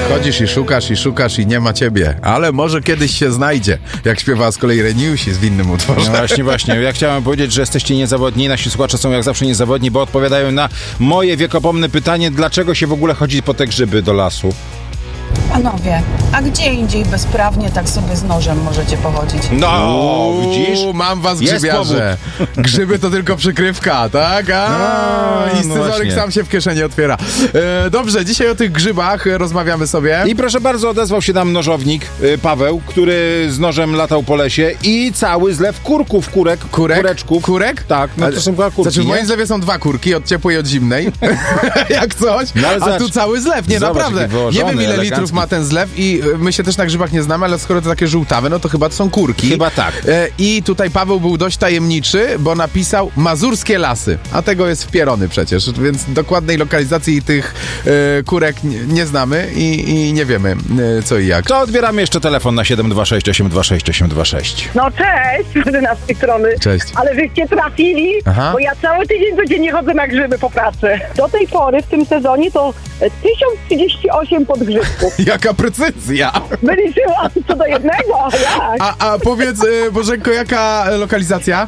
chodzisz i nie ma ciebie. Ale może kiedyś się znajdzie, jak śpiewała z kolei Reniusi w innym utworze. No właśnie. Ja chciałem powiedzieć, że jesteście niezawodni. Nasi słuchacze są jak zawsze niezawodni, bo odpowiadają na moje wiekopomne pytanie, dlaczego się w ogóle chodzi po te grzyby do lasu. Panowie, a gdzie indziej bezprawnie tak sobie z nożem możecie pochodzić? No, widzisz? Mam was, Jest grzybiarze. Grzyby to tylko przykrywka, tak? I scyzoryk sam się w kieszeni otwiera. Dobrze, dzisiaj o tych grzybach rozmawiamy sobie. I proszę bardzo, odezwał się nam nożownik Paweł, który z nożem latał po lesie i cały zlew kurków, kureczków. Kurek? Tak, no to są chyba kurki. Znaczy w moim zlewie są 2 kurki, od ciepłej i od zimnej. Jak coś. No, a tu cały zlew, nie, zobacz, naprawdę. Nie wiem, ile litrów ma ten zlew i my się też na grzybach nie znamy, ale skoro to takie żółtawe, no to chyba to są kurki. Chyba tak. I tutaj Paweł był dość tajemniczy, bo napisał Mazurskie Lasy, a tego jest w Pierony przecież, więc dokładnej lokalizacji tych kurek nie znamy i nie wiemy co i jak. To odbieramy jeszcze telefon na 726 826 826. No cześć, z tej strony. Cześć. Ale wyście trafili, Aha. bo ja cały tydzień codziennie chodzę na grzyby po pracy. Do tej pory w tym sezonie to 1038 podgrzybków. Jaka precyzja! Wyliczyłam co do jednego, a jak? A powiedz, Bożenko, jaka lokalizacja?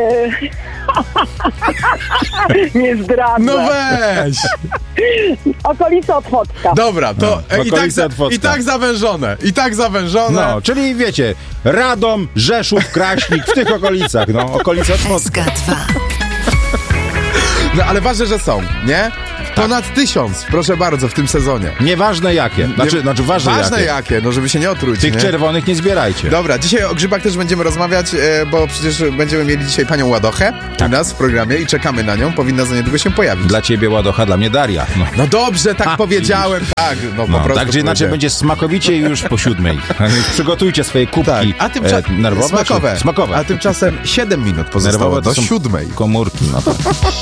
Nie zdradzę. No weź! Okolica Otwocka. Dobra, to i tak zawężone. No, czyli wiecie, Radom, Rzeszów, Kraśnik, w tych okolicach, no, okolice Otwocka. SK2. No ale ważne, że są, nie? Ponad 1000, proszę bardzo, w tym sezonie. Nieważne jakie. Znaczy ważne jakie, no żeby się nie otruć. Tych nie? czerwonych nie zbierajcie. Dobra, dzisiaj o grzybach też będziemy rozmawiać, bo przecież będziemy mieli dzisiaj panią Ładochę u nas w programie i czekamy na nią. Powinna za niedługo się pojawić. Dla ciebie Ładocha, dla mnie Daria. No dobrze, tak powiedziałem. Widzisz. Tak, po No, prostu. tak czy inaczej będzie smakowicie już po 7. Przygotujcie swoje kubki Tak. A tymczasem nerwowe. smakowe. Smakowe. A tymczasem 7 minut pozostało Nerwowe to do są 7. komórki. No.